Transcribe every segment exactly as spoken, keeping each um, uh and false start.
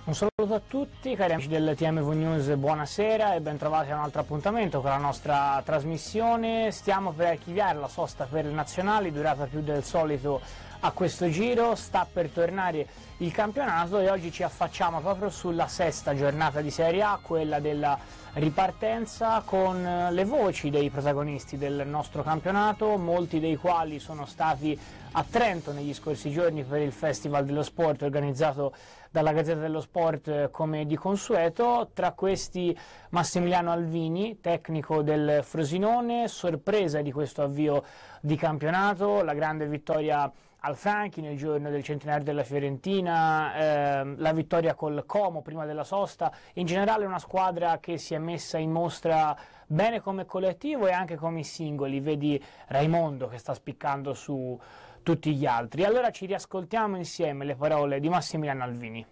Un saluto a tutti, cari amici del T M V News, buonasera e bentrovati a un altro appuntamento con la nostra trasmissione. Stiamo per archiviare la sosta per le nazionali, durata più del solito a questo giro, sta per tornare il campionato e oggi ci affacciamo proprio sulla sesta giornata di Serie A, quella della ripartenza, con le voci dei protagonisti del nostro campionato, molti dei quali sono stati a Trento negli scorsi giorni per il Festival dello Sport organizzato dalla Gazzetta dello Sport come di consueto. Tra questi Massimiliano Alvini, tecnico del Frosinone, sorpresa di questo avvio di campionato, la grande vittoria al Franchi nel giorno del centenario della Fiorentina, eh, la vittoria col Como prima della sosta, in generale una squadra che si è messa in mostra bene come collettivo e anche come singoli, vedi Raimondo che sta spiccando su tutti gli altri. Allora ci riascoltiamo insieme le parole di Massimiliano Alvini.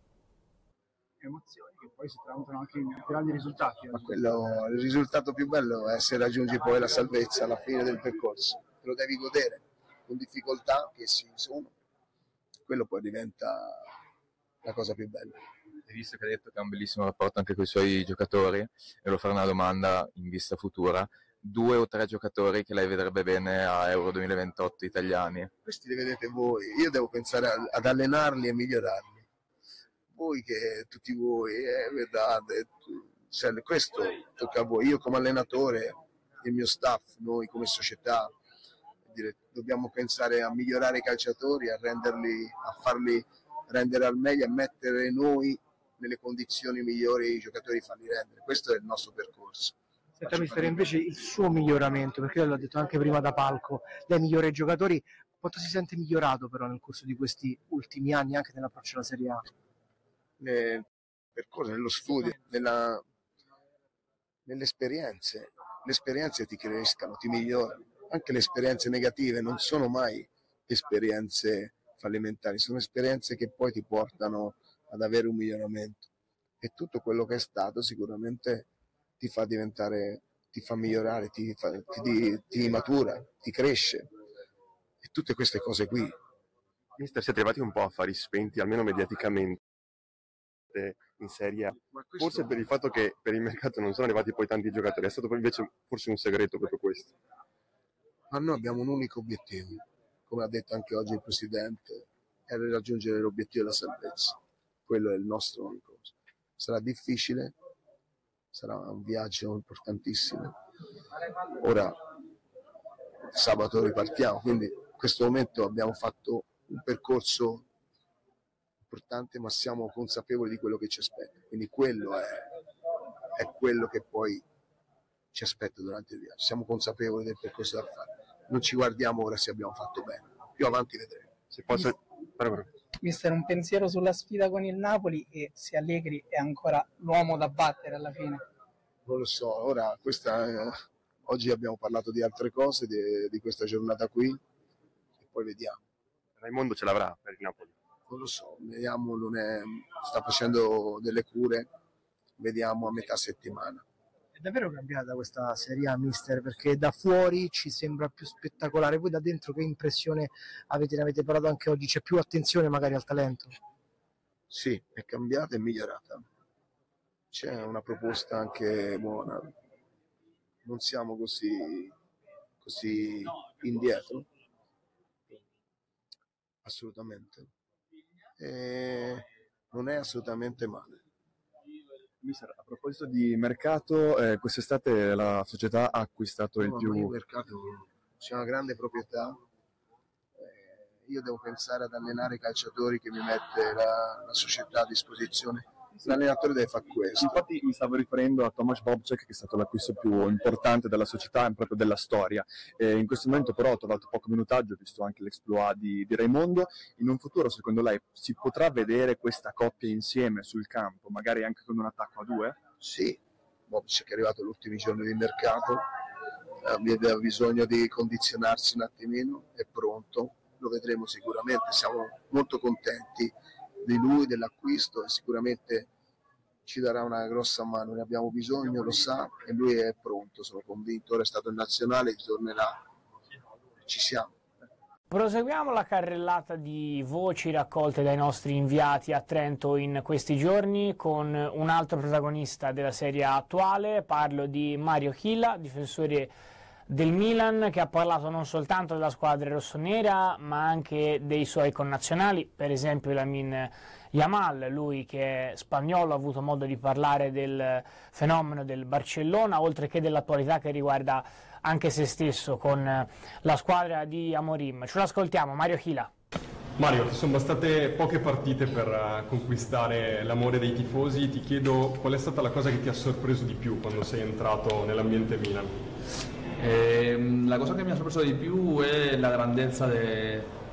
Emozioni che poi si tramutano anche in grandi risultati. Ma quello, il risultato più bello è se raggiungi poi la salvezza alla fine del percorso, te lo devi godere con difficoltà che si sono, quello poi diventa la cosa più bella. Hai visto che ha detto che ha un bellissimo rapporto anche con i suoi giocatori, e lo farò una domanda in vista futura: due o tre giocatori che lei vedrebbe bene a Euro duemilaventotto italiani? Questi li vedete voi, io devo pensare ad allenarli e migliorarli. Voi che tutti voi, eh, vedete, cioè, questo tocca a voi. Io come allenatore, il mio staff, noi come società, dire, dobbiamo pensare a migliorare i calciatori, a renderli, a farli rendere al meglio, a mettere noi nelle condizioni migliori i giocatori, farli rendere. Questo è il nostro percorso. Senta mister, invece il suo miglioramento, perché lei l'ha detto anche prima da palco, lei migliora i giocatori, quanto si sente migliorato però nel corso di questi ultimi anni anche nell'approccio alla Serie A? Nel percorso, nello studio, nella, nelle esperienze. Le esperienze ti crescano, ti migliorano. Anche le esperienze negative non sono mai esperienze fallimentari, sono esperienze che poi ti portano ad avere un miglioramento. E tutto quello che è stato sicuramente ti fa diventare, ti fa migliorare, ti, fa, ti, ti matura, ti cresce. E tutte queste cose qui. Mister, siete arrivati un po' a fari spenti, almeno mediaticamente, in Serie A. Questo... Forse per il fatto che per il mercato non sono arrivati poi tanti giocatori, è stato invece forse un segreto proprio questo. Ma noi abbiamo un unico obiettivo, come ha detto anche oggi il Presidente, è raggiungere l'obiettivo della salvezza. Quello è il nostro unico. Sarà difficile, sarà un viaggio importantissimo. Ora, sabato ripartiamo, quindi in questo momento abbiamo fatto un percorso importante, ma siamo consapevoli di quello che ci aspetta. Quindi quello è, è quello che poi ci aspetta durante il viaggio. Siamo consapevoli del percorso da fare. Non ci guardiamo ora se abbiamo fatto bene. Più avanti vedremo. Se posso... Mister, un pensiero sulla sfida con il Napoli e se Allegri è ancora l'uomo da battere alla fine? Non lo so, ora questa, eh, oggi abbiamo parlato di altre cose, di, di questa giornata qui, e poi vediamo. Raimondo ce l'avrà per il Napoli? Non lo so, vediamo, non è, sta facendo delle cure, vediamo a metà settimana. È davvero cambiata questa Serie A, mister, perché da fuori ci sembra più spettacolare, voi da dentro che impressione avete? Ne avete parlato anche oggi, c'è più attenzione magari al talento? Sì, è cambiata e migliorata, c'è una proposta anche buona, non siamo così, così indietro, assolutamente. E non è assolutamente male. Mister, a proposito di mercato, eh, quest'estate la società ha acquistato no, il più... Il mercato, c'è una grande proprietà, eh, io devo pensare ad allenare i calciatori che mi mette la, la società a disposizione. L'allenatore deve fare questo. Infatti mi stavo riferendo a Tomasz Bobczek, che è stato l'acquisto più importante della società e proprio della storia. E in questo momento però ho trovato poco minutaggio, visto anche l'exploit di, di Raimondo. In un futuro, secondo lei, si potrà vedere questa coppia insieme sul campo, magari anche con un attacco a due? Sì, Bobczek è arrivato agli ultimi giorni di mercato, aveva bisogno di condizionarsi un attimino, è pronto, lo vedremo sicuramente, siamo molto contenti di lui, dell'acquisto, e sicuramente ci darà una grossa mano, ne abbiamo bisogno, lo sa, e lui è pronto, sono convinto. Ora è stato in nazionale, tornerà, ci siamo. Proseguiamo la carrellata di voci raccolte dai nostri inviati a Trento in questi giorni con un altro protagonista della Serie A attuale. Parlo di Mario Chila, difensore del Milan, che ha parlato non soltanto della squadra rossonera ma anche dei suoi connazionali, per esempio Lamine Yamal, lui che è spagnolo, ha avuto modo di parlare del fenomeno del Barcellona, oltre che dell'attualità che riguarda anche se stesso con la squadra di Amorim. Ce l'ascoltiamo, Mario Chila. Mario, ci sono bastate poche partite per conquistare l'amore dei tifosi. Ti chiedo qual è stata la cosa che ti ha sorpreso di più quando sei entrato nell'ambiente Milan? Eh, la cosa che mi ha sorpreso di più è la grandezza de,